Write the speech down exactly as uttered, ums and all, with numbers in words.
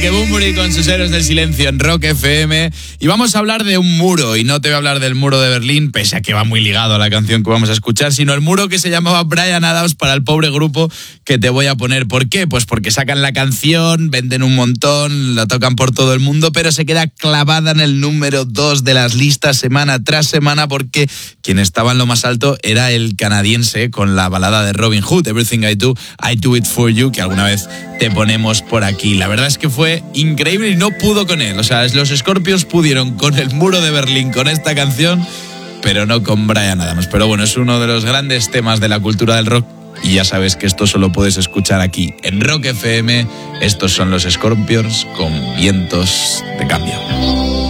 Enrique Bunbury con sus Héroes del Silencio en Rock F M. Y vamos a hablar de un muro, y no te voy a hablar del muro de Berlín, pese a que va muy ligado a la canción que vamos a escuchar, sino el muro que se llamaba Bryan Adams para el pobre grupo que te voy a poner. ¿Por qué? Pues porque sacan la canción, venden un montón, la tocan por todo el mundo, pero se queda clavada en el número dos de las listas semana tras semana, porque quien estaba en lo más alto era el canadiense con la balada de Robin Hood, Everything I Do, I Do It For You, que alguna vez te ponemos por aquí. La verdad es que fue increíble y no pudo con él. O sea, los Scorpions pudieron con el muro de Berlín, con esta canción, pero no con Bryan Adams. Pero bueno, es uno de los grandes temas de la cultura del rock y ya sabes que esto solo puedes escuchar aquí en Rock F M. Estos son los Scorpions con Vientos de Cambio.